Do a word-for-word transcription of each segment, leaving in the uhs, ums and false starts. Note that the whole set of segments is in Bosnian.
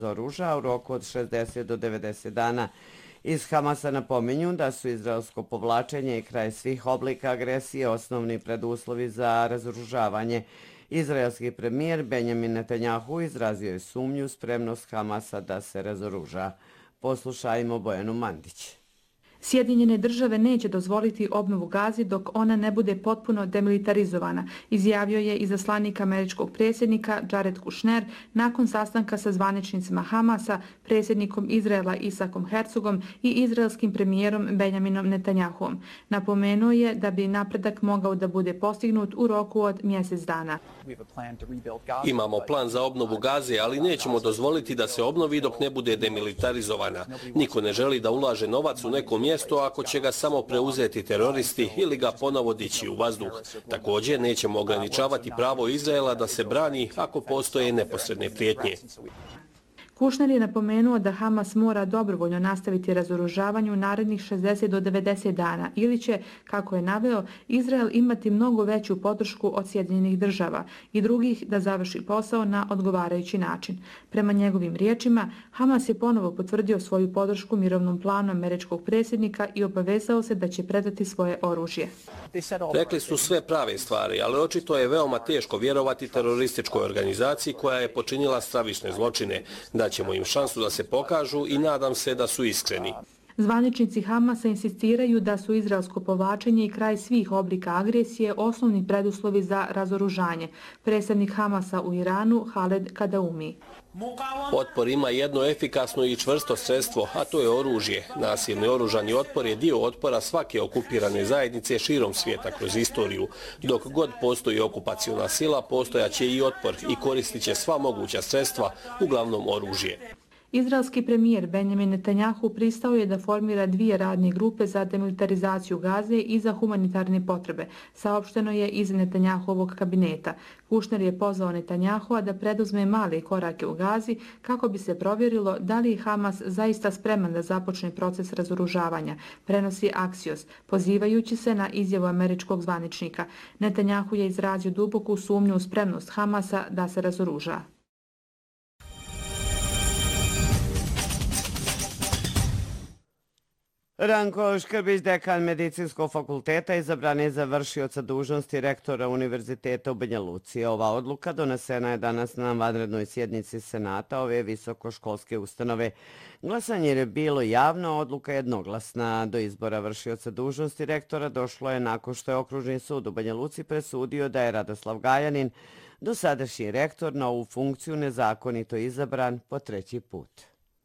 oružja u roku od šezdeset do devedeset dana. Iz Hamasa napominju da su izraelsko povlačenje i kraj svih oblika agresije osnovni preduslovi za razoružavanje. Izraelski premijer Benjamin Netanjahu izrazio je sumnju spremnost Hamasa da se razoruža. Poslušajmo Bojanu Mandić. Sjedinjene države neće dozvoliti obnovu Gazi dok ona ne bude potpuno demilitarizovana, izjavio je izaslanik američkog predsjednika Jared Kushner nakon sastanka sa zvaničnicima Hamasa, predsjednikom Izraela Isakom Herzogom i izraelskim premijerom Benjaminom Netanjahuom. Napomenuo je da bi napredak mogao da bude postignut u roku od mjesec dana. Imamo plan za obnovu Gaze, ali nećemo dozvoliti da se obnovi dok ne bude demilitarizovana. Niko ne želi da ulaže novac u neko mjesto ako će ga samo preuzeti teroristi ili ga ponovo dići u vazduh. Također nećemo ograničavati pravo Izraela da se brani ako postoje neposredne prijetnje. Kushner je napomenuo da Hamas mora dobrovoljno nastaviti razoružavanje u narednih šezdeset do devedeset dana ili će, kako je naveo, Izrael imati mnogo veću podršku od Sjedinjenih država i drugih da završi posao na odgovarajući način. Prema njegovim riječima, Hamas je ponovo potvrdio svoju podršku mirovnom planu američkog predsjednika i obavezao se da će predati svoje oružje. Rekli su sve prave stvari, ali očito je veoma teško vjerovati terorističkoj organizaciji koja je počinila stravične zločine. Daćemo im šansu da se pokažu i nadam se da su iskreni. Zvaničnici Hamasa insistiraju da su izraelsko povlačenje i kraj svih oblika agresije osnovni preduslovi za razoružanje. Predstavnik Hamasa u Iranu Khaled Kadaumi. Otpor ima jedno efikasno i čvrsto sredstvo, a to je oružje. Nasilni oružani otpor je dio otpora svake okupirane zajednice širom svijeta kroz istoriju. Dok god postoji okupaciona sila, postojaće i otpor i koristit će sva moguća sredstva, uglavnom oružje. Izraelski premijer Benjamin Netanjahu pristao je da formira dvije radne grupe za demilitarizaciju Gaze i za humanitarne potrebe, saopšteno je iz Netanjahovog kabineta. Kushner je pozvao Netanjahua da preduzme male korake u Gazi kako bi se provjerilo da li je Hamas zaista spreman da započne proces razoružavanja, prenosi Axios, pozivajući se na izjavu američkog zvaničnika. Netanjahu je izrazio duboku sumnju u spremnost Hamasa da se razoruža. Ranko Škrbić, dekan Medicinskog fakulteta, izabran je za vršioca dužnosti rektora Univerziteta u Banja Luci. Ova odluka donesena je danas na vanrednoj sjednici Senata ove visokoškolske ustanove. Glasanje je bilo javno, odluka jednoglasna. Do izbora vršioca dužnosti rektora došlo je nakon što je Okružni sud u Banja Luci presudio da je Radoslav Gajanin, dosadašnji rektor, na ovu funkciju nezakonito izabran po treći put.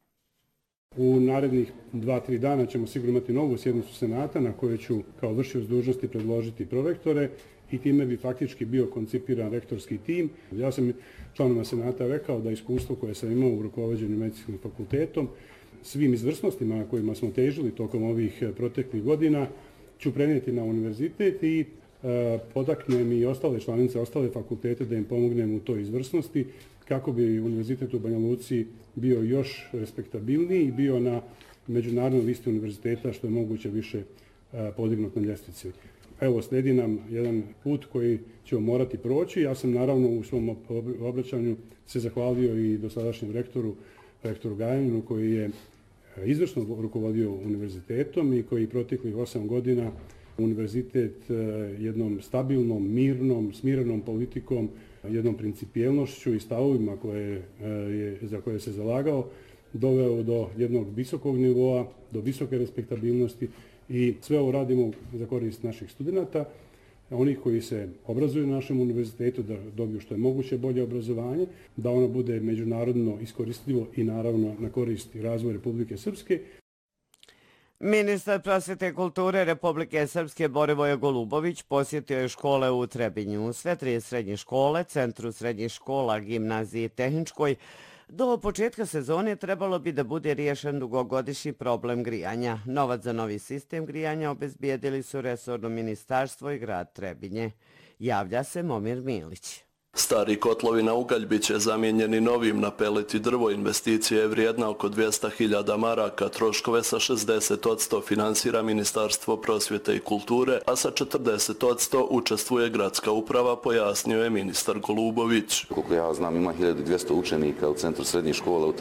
U narednih dva, tri dana ćemo sigurno imati novu sjednicu Senata na kojoj ću kao vršioc dužnosti predložiti prorektore i time bi faktički bio koncipiran rektorski tim. Ja sam članovima Senata rekao da iskustvo koje sam imao u rukovođenju Medicinskim fakultetom, svim izvrsnostima na kojima smo težili tokom ovih proteklih godina, ću prenijeti na univerzitet i e, podaknem i ostale članice, ostale fakultete da im pomognem u toj izvrsnosti kako bi univerzitet u Banja Luci bio još respektabilniji i bio na međunarodnoj listi univerziteta što je moguće više podignut na ljestvici. Evo, slijedi nam jedan put koji ćemo morati proći. Ja sam naravno u svom obraćanju se zahvalio i dosadašnjem rektoru, rektoru Gajaninu, koji je izvršno rukovodio univerzitetom i koji proteklih osam godina univerzitet jednom stabilnom, mirnom, smirenom politikom, jednom principijelnošću i stavovima koje je, za koje se zalagao, doveo do jednog visokog nivoa, do visoke respektabilnosti i sve ovo radimo za korist naših studenta, onih koji se obrazuju na našem univerzitetu, da dobiju što je moguće bolje obrazovanje, da ono bude međunarodno iskoristivo i naravno na korist i razvoj Republike Srpske. Ministar prosvjete i kulture Republike Srpske Borivoje Golubović posjetio je škole u Trebinju. Sve tri srednje škole, Centru srednjih škola, Gimnaziji i Tehničkoj, do početka sezone trebalo bi da bude riješen dugogodišnji problem grijanja. Novac za novi sistem grijanja obezbijedili su resorno ministarstvo i grad Trebinje. Javlja se Momir Milić. Stari kotlovi na ugalj bit će zamijenjeni novim na pelet i drvo. Investicija je vrijedna oko dvjesto hiljada maraka. Troškove sa šezdeset posto finansira Ministarstvo prosvjete i kulture, a sa četrdeset posto učestvuje gradska uprava, pojasnio je ministar Golubović. Koliko ja znam, ima hiljadu dvjesto učenika u Centru srednjih škola u